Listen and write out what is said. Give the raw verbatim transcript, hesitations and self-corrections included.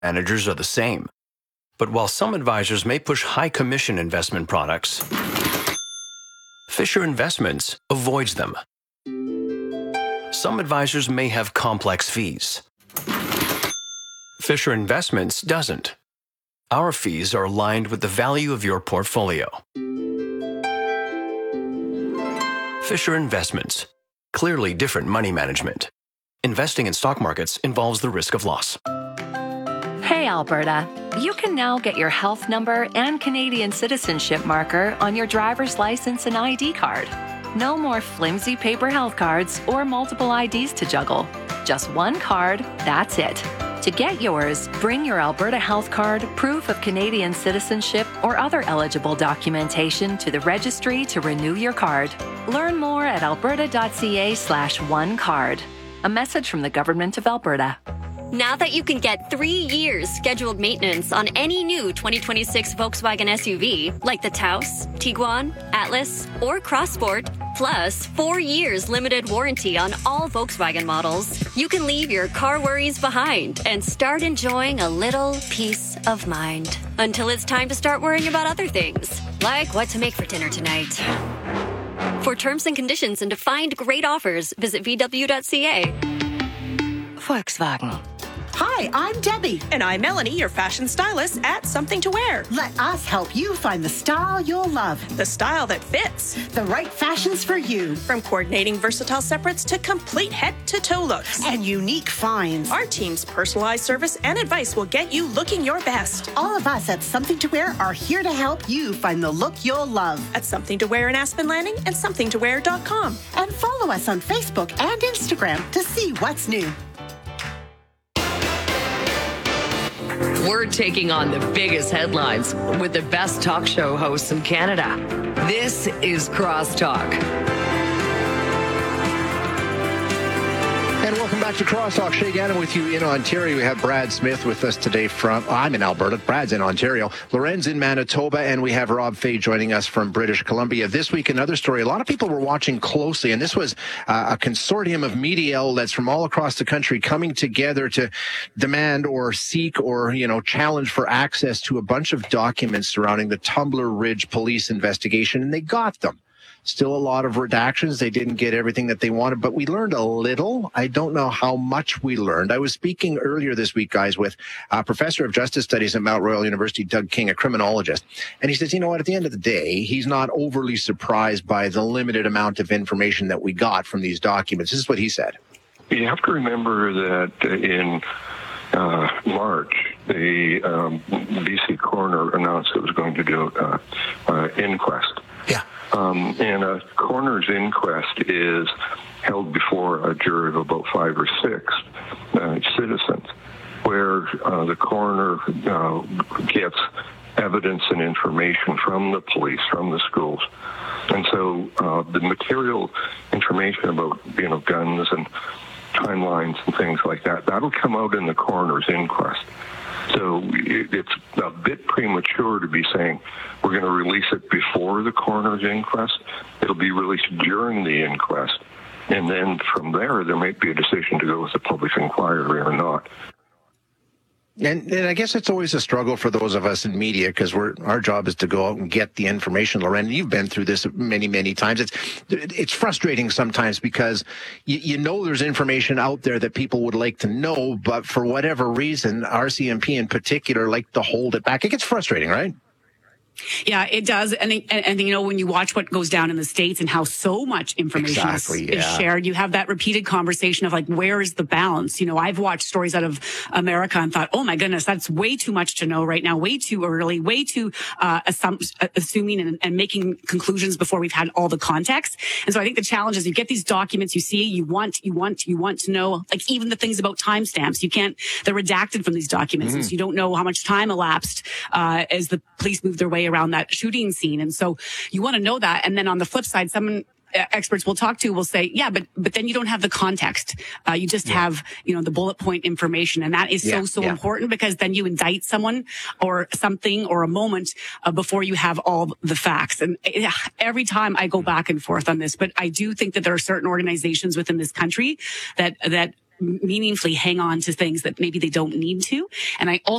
managers are the same. But while some advisors may push high commission investment products, Fisher Investments avoids them. Some advisors may have complex fees. Fisher Investments doesn't. Our fees are aligned with the value of your portfolio. Fisher Investments. Clearly different money management. Investing in stock markets involves the risk of loss. Hey, Alberta. You can now get your health number and Canadian citizenship marker on your driver's license and I D card. No more flimsy paper health cards or multiple I Ds to juggle. Just one card, that's it. To get yours, bring your Alberta Health Card, proof of Canadian citizenship, or other eligible documentation to the registry to renew your card. Learn more at alberta.ca slash one card. A message from the Government of Alberta. Now that you can get three years scheduled maintenance on any new twenty twenty-six Volkswagen S U V, like the Taos, Tiguan, Atlas, or Crossport, plus four years limited warranty on all Volkswagen models, you can leave your car worries behind and start enjoying a little peace of mind. Until it's time to start worrying about other things, like what to make for dinner tonight. For terms and conditions and to find great offers, visit v w dot c a. Volkswagen. Hi, I'm Debbie. And I'm Melanie, your fashion stylist at Something to Wear. Let us help you find the style you'll love. The style that fits. The right fashions for you. From coordinating versatile separates to complete head-to-toe looks. And unique finds. Our team's personalized service and advice will get you looking your best. All of us at Something to Wear are here to help you find the look you'll love. At Something to Wear in Aspen Landing and something to wear dot com. And follow us on Facebook and Instagram to see what's new. We're taking on the biggest headlines with the best talk show hosts in Canada. This is Crosstalk. And welcome back to Crosstalk. Shay Gannon with you in Ontario. We have Brad Smith with us today from, oh, I'm in Alberta. Brad's in Ontario. Loren's in Manitoba. And we have Rob Fay joining us from British Columbia. This week, another story. A lot of people were watching closely. And this was uh, a consortium of media outlets from all across the country coming together to demand or seek or, you know, challenge for access to a bunch of documents surrounding the Tumbler Ridge police investigation. And they got them. Still a lot of redactions. They didn't get everything that they wanted, but we learned a little. I don't know how much we learned. I was speaking earlier this week, guys, with a professor of justice studies at Mount Royal University, Doug King, a criminologist. And he says, you know what, at the end of the day, he's not overly surprised by the limited amount of information that we got from these documents. This is what he said. You have to remember that in uh, March, the um, B C coroner announced it was going to do an uh, uh, inquest. Yeah. Um, and a coroner's inquest is held before a jury of about five or six uh, citizens, where uh, the coroner uh, gets evidence and information from the police, from the schools. And so uh, the material information about, you know, guns and timelines and things like that, that'll come out in the coroner's inquest. So it's a bit premature to be saying we're going to release it before the coroner's inquest. It'll be released during the inquest. And then from there, there might be a decision to go with the public inquiry or not. And, and I guess it's always a struggle for those of us in media because we're our job is to go out and get the information. Loren, you've been through this many, many times. It's it's frustrating sometimes because you, you know there's information out there that people would like to know, but for whatever reason, R C M P in particular like to hold it back. It gets frustrating, right? Yeah, it does. And, and, and, you know, when you watch what goes down in the States and how so much information exactly, is, yeah. is shared, you have that repeated conversation of like, where is the balance? You know, I've watched stories out of America and thought, oh my goodness, that's way too much to know right now, way too early, way too uh, assum- assuming and, and making conclusions before we've had all the context. And so I think the challenge is you get these documents, you see, you want, you want, you want to know, like even the things about timestamps, you can't, they're redacted from these documents. Mm. And so you don't know how much time elapsed uh, as the police move their way around that shooting scene. And so you want to know that. And then on the flip side, someone uh, experts we'll talk to will say, yeah, but, but then you don't have the context. Uh, you just yeah. have, you know, the bullet point information. And that is yeah, so, so yeah. important because then you indict someone or something or a moment uh, before you have all the facts. And uh, every time I go back and forth on this, but I do think that there are certain organizations within this country that, that meaningfully hang on to things that maybe they don't need to. And I also